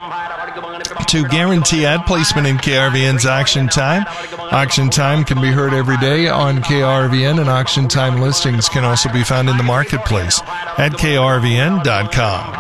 to guarantee ad placement in KRVN's Auction Time. Auction Time can be heard every day on KRVN, and Auction Time listings can also be found in the marketplace at krvn.com.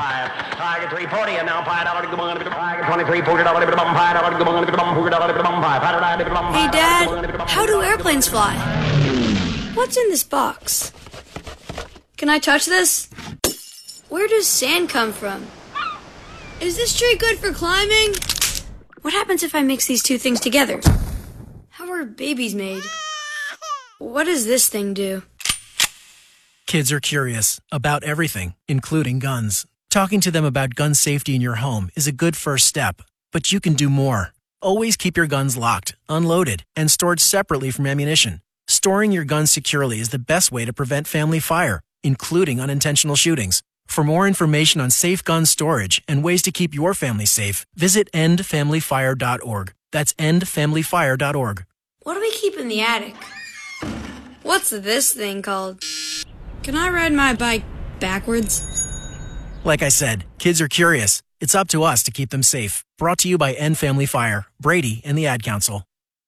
Hey, Dad, how do airplanes fly? What's in this box? Can I touch this? Where does sand come from? Is this tree good for climbing? What happens if I mix these two things together? How are babies made? What does this thing do? Kids are curious about everything, including guns. Talking to them about gun safety in your home is a good first step, but you can do more. Always keep your guns locked, unloaded, and stored separately from ammunition. Storing your guns securely is the best way to prevent family fire, including unintentional shootings. For more information on safe gun storage and ways to keep your family safe, visit endfamilyfire.org. That's endfamilyfire.org. What do we keep in the attic? What's this thing called? Can I ride my bike backwards? Like I said, kids are curious. It's up to us to keep them safe. Brought to you by End Family Fire, Brady, and the Ad Council.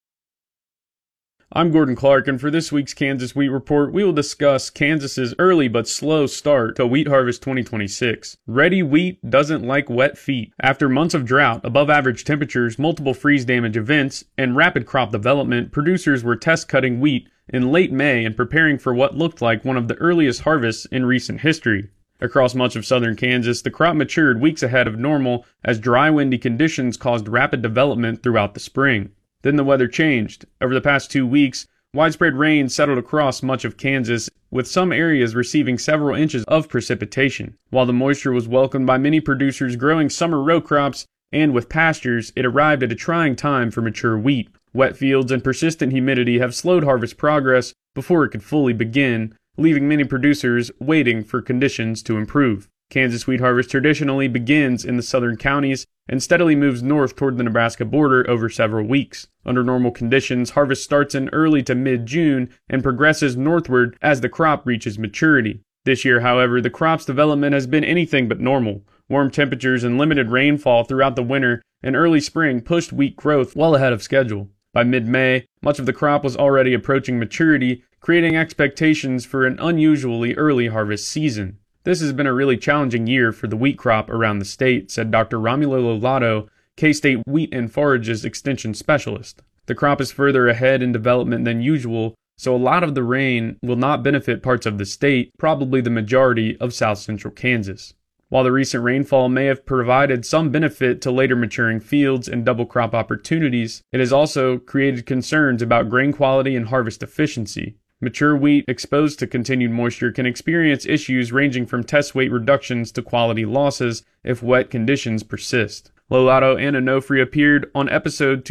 I'm Gordon Clark, and for this week's Kansas Wheat Report, we will discuss Kansas's early but slow start to wheat harvest 2026. Ready wheat doesn't like wet feet. After months of drought, above average temperatures, multiple freeze damage events, and rapid crop development, producers were test cutting wheat in late May and preparing for what looked like one of the earliest harvests in recent history. Across much of southern Kansas, the crop matured weeks ahead of normal as dry, windy conditions caused rapid development throughout the spring. Then the weather changed. Over the past 2 weeks, widespread rain settled across much of Kansas, with some areas receiving several inches of precipitation. While the moisture was welcomed by many producers growing summer row crops and with pastures, it arrived at a trying time for mature wheat. Wet fields and persistent humidity have slowed harvest progress before it could fully begin, leaving many producers waiting for conditions to improve. Kansas wheat harvest traditionally begins in the southern counties and steadily moves north toward the Nebraska border over several weeks. Under normal conditions, harvest starts in early to mid-June and progresses northward as the crop reaches maturity. This year, however, the crop's development has been anything but normal. Warm temperatures and limited rainfall throughout the winter and early spring pushed wheat growth well ahead of schedule. By mid-May, much of the crop was already approaching maturity, creating expectations for an unusually early harvest season. This has been a really challenging year for the wheat crop around the state, said Dr. Romulo Lotto, K-State Wheat and Forages Extension Specialist. The crop is further ahead in development than usual, so a lot of the rain will not benefit parts of the state, probably the majority of south-central Kansas. While the recent rainfall may have provided some benefit to later maturing fields and double crop opportunities, it has also created concerns about grain quality and harvest efficiency. Mature wheat exposed to continued moisture can experience issues ranging from test weight reductions to quality losses if wet conditions persist. Lolato and Onofre appeared on episode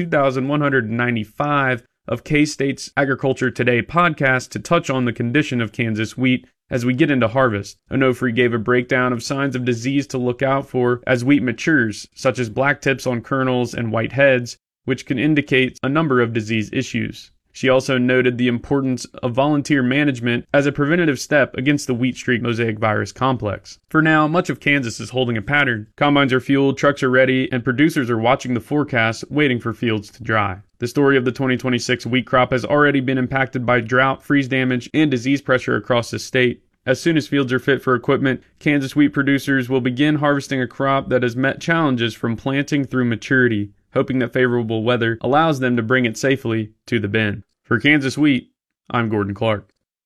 2195 of K-State's Agriculture Today podcast to touch on the condition of Kansas wheat as we get into harvest. Onofre gave a breakdown of signs of disease to look out for as wheat matures, such as black tips on kernels and white heads, which can indicate a number of disease issues. She also noted the importance of volunteer management as a preventative step against the wheat streak mosaic virus complex. For now, much of Kansas is holding a pattern. Combines are fueled, trucks are ready, and producers are watching the forecast, waiting for fields to dry. The story of the 2026 wheat crop has already been impacted by drought, freeze damage, and disease pressure across the state. As soon as fields are fit for equipment, Kansas wheat producers will begin harvesting a crop that has met challenges from planting through maturity, hoping that favorable weather allows them to bring it safely to the bin. For Kansas Wheat, I'm Gordon Clark.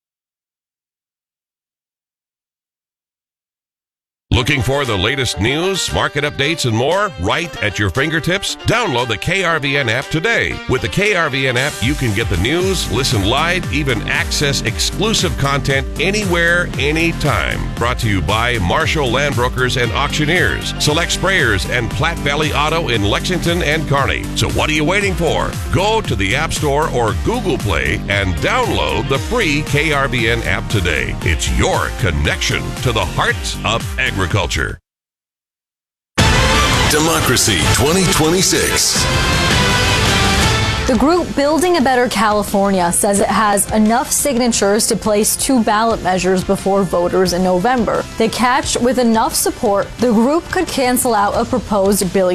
Looking for the latest news, market updates, and more right at your fingertips? Download the KRVN app today. With the KRVN app, you can get the news, listen live, even access exclusive content anywhere, anytime. Brought to you by Marshall Land Brokers and Auctioneers, Select Sprayers, and Platte Valley Auto in Lexington and Kearney. So what are you waiting for? Go to the App Store or Google Play and download the free KRVN app today. It's your connection to the heart of agriculture. Democracy 2026. The group Building a Better California says it has enough signatures to place 2 ballot measures before voters in November. The catch, with enough support, the group could cancel out a proposed $1 billion